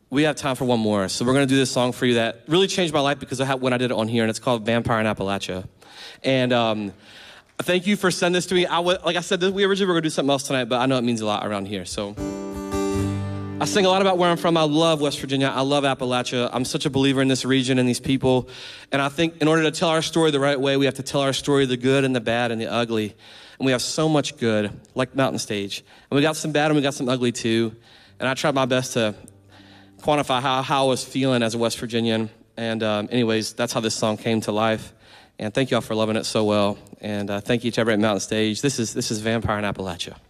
we have time for one more. So we're going to do this song for you that really changed my life because of when I did it on here, and it's called Vampire in Appalachia. And thank you for sending this to me. Like I said, we originally were going to do something else tonight, but I know it means a lot around here. So I sing a lot about where I'm from. I love West Virginia. I love Appalachia. I'm such a believer in this region and these people. And I think in order to tell our story the right way, we have to tell our story the good and the bad and the ugly. And we have so much good, like Mountain Stage. And we got some bad and we got some ugly too. And I tried my best to quantify how I was feeling as a West Virginian. And anyways, that's how this song came to life. And thank you all for loving it so well. And thank you to everybody at Mountain Stage. This is Vampire in Appalachia.